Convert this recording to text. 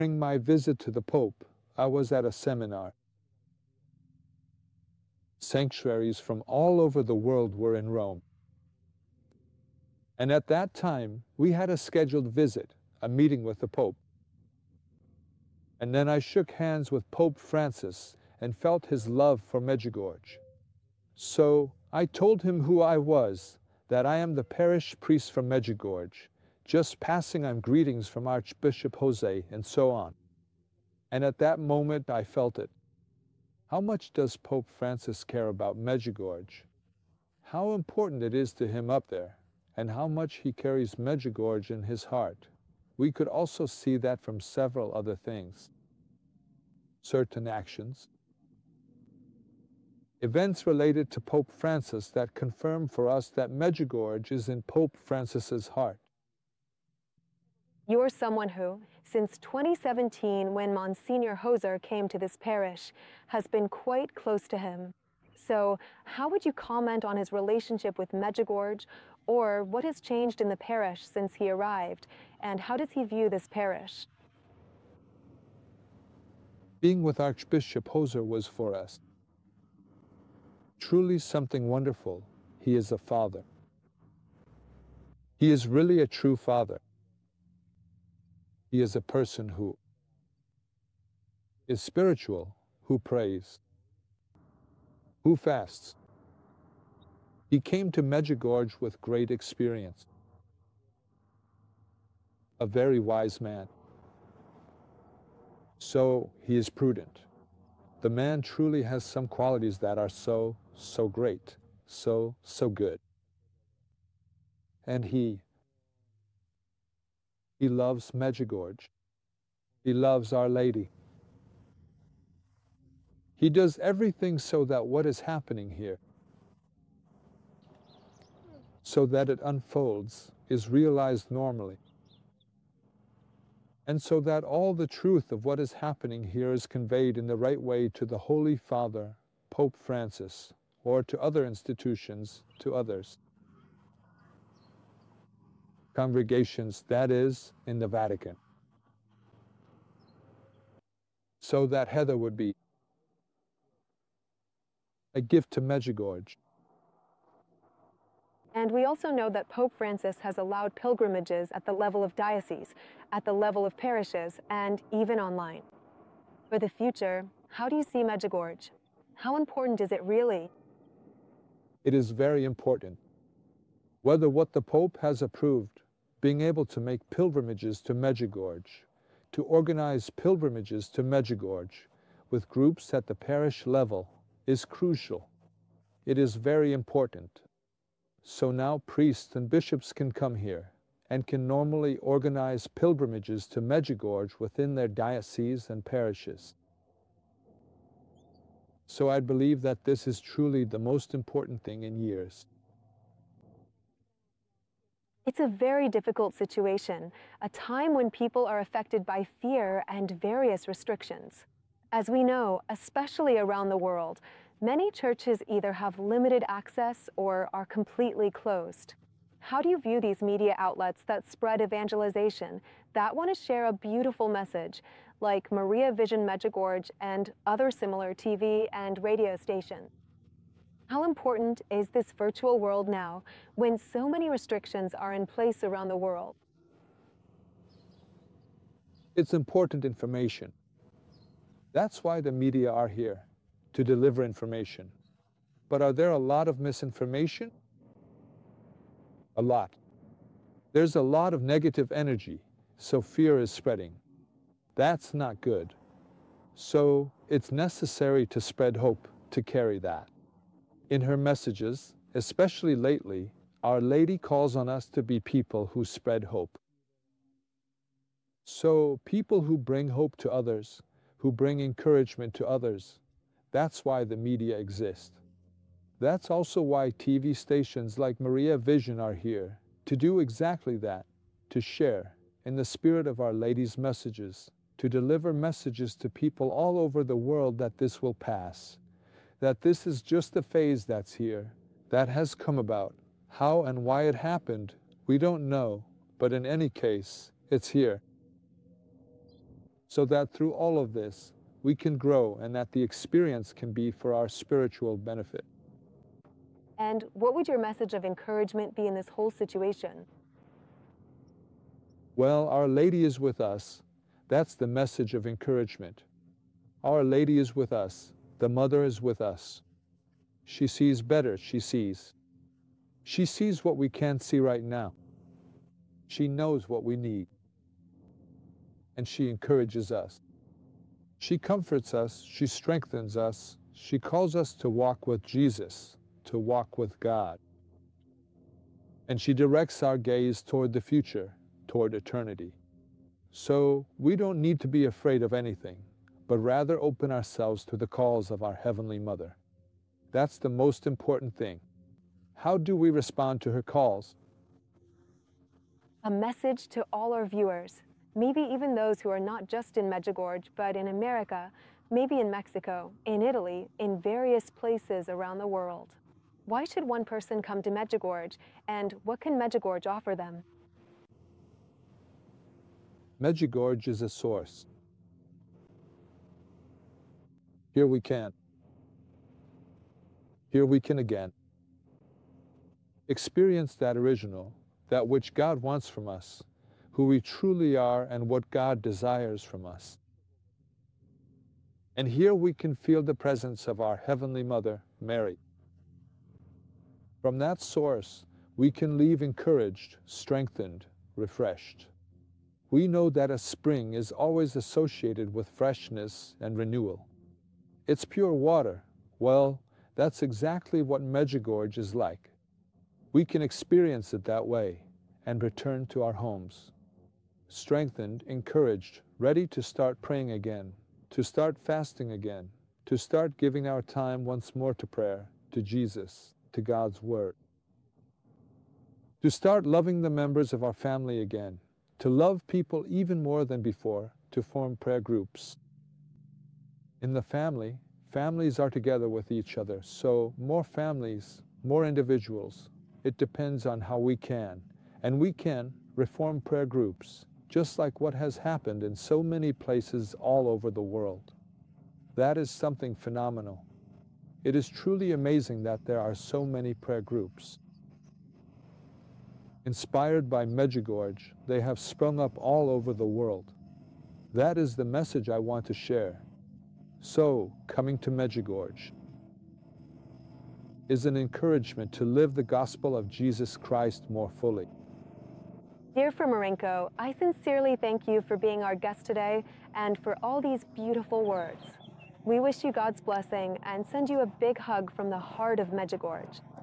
During my visit to the Pope, I was at a seminar. Sanctuaries from all over the world were in Rome. And at that time, we had a scheduled visit, a meeting with the Pope. And then I shook hands with Pope Francis and felt his love for Medjugorje. So I told him who I was, that I am the parish priest from Medjugorje, just passing on greetings from Archbishop Jose, and so on. And at that moment I felt it. How much does Pope Francis care about Medjugorje? How important it is to him up there, and how much he carries Medjugorje in his heart. We could also see that from several other things. Certain actions, events related to Pope Francis that confirm for us that Medjugorje is in Pope Francis's heart. You're someone who, since 2017, when Monsignor Hoser came to this parish, has been quite close to him. So how would you comment on his relationship with Medjugorje, or what has changed in the parish since he arrived, and how does he view this parish? Being with Archbishop Hoser was for us truly something wonderful. He is a father. He is really a true father. He is a person who is spiritual, who prays, who fasts. He came to Medjugorje with great experience. A very wise man. So he is prudent. The man truly has some qualities that are so great, so good. And he loves Medjugorje. He loves Our Lady. He does everything so that what is happening here, so that it unfolds, is realized normally. And so that all the truth of what is happening here is conveyed in the right way to the Holy Father, Pope Francis, or to other institutions, to others. Congregations, that is, in the Vatican. So that Heather would be a gift to Medjugorje. And we also know that Pope Francis has allowed pilgrimages at the level of dioceses, at the level of parishes, and even online. For the future, how do you see Medjugorje? How important is it really? It is very important. Whether what the Pope has approved, being able to make pilgrimages to Medjugorje, to organize pilgrimages to Medjugorje with groups at the parish level, is crucial. It is very important. So now priests and bishops can come here and can normally organize pilgrimages to Medjugorje within their dioceses and parishes. So I believe that this is truly the most important thing in years. It's a very difficult situation, a time when people are affected by fear and various restrictions. As we know, especially around the world, many churches either have limited access or are completely closed. How do you view these media outlets that spread evangelization, that want to share a beautiful message, like Maria Vision Medjugorje and other similar TV and radio stations? How important is this virtual world now when so many restrictions are in place around the world? It's important information. That's why the media are here, to deliver information. But are there a lot of misinformation? A lot. There's a lot of negative energy, so fear is spreading. That's not good. So it's necessary to spread hope, to carry that. In her messages, especially lately, Our Lady calls on us to be people who spread hope. So people who bring hope to others, who bring encouragement to others, that's why the media exist. That's also why TV stations like Maria Vision are here, to do exactly that, to share, in the spirit of Our Lady's messages, to deliver messages to people all over the world that this will pass, that this is just a phase that's here, that has come about. How and why it happened, we don't know, but in any case, it's here. so that through all of this, we can grow and that the experience can be for our spiritual benefit. And what would your message of encouragement be in this whole situation? Well, Our Lady is with us. That's the message of encouragement. Our Lady is with us. The Mother is with us. She sees better, she sees. She sees what we can't see right now. She knows what we need. And she encourages us. She comforts us, she strengthens us, she calls us to walk with Jesus, to walk with God. And she directs our gaze toward the future, toward eternity. So we don't need to be afraid of anything, but rather open ourselves to the calls of our Heavenly Mother. That's the most important thing. How do we respond to her calls? A message to all our viewers, maybe even those who are not just in Medjugorje, but in America, maybe in Mexico, in Italy, in various places around the world. Why should one person come to Medjugorje, and what can Medjugorje offer them? Medjugorje is a source. Here we can. Here we can again experience that original, that which God wants from us, who we truly are and what God desires from us. And here we can feel the presence of our Heavenly Mother, Mary. From that source, we can leave encouraged, strengthened, refreshed. We know that a spring is always associated with freshness and renewal. It's pure water. Well, that's exactly what Medjugorje is like. We can experience it that way and return to our homes, strengthened, encouraged, ready to start praying again, to start fasting again, to start giving our time once more to prayer, to Jesus, to God's Word, to start loving the members of our family again, to love people even more than before, to form prayer groups. In the family, families are together with each other, so more families, more individuals. It depends on how we can. And we can reform prayer groups, just like what has happened in so many places all over the world. That is something phenomenal. It is truly amazing that there are so many prayer groups. Inspired by Medjugorje, they have sprung up all over the world. That is the message I want to share. So, coming to Medjugorje is an encouragement to live the gospel of Jesus Christ more fully. Dear Marenko, I sincerely thank you for being our guest today and for all these beautiful words. We wish you God's blessing and send you a big hug from the heart of Medjugorje.